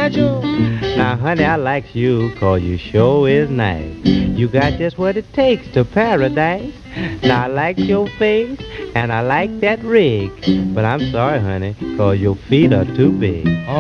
schedule. Now, honey, I likes you 'cause you sure is nice. You got just what it takes to paradise. Now, I like your face and I like that rig. But I'm sorry, honey, 'cause your feet are too big.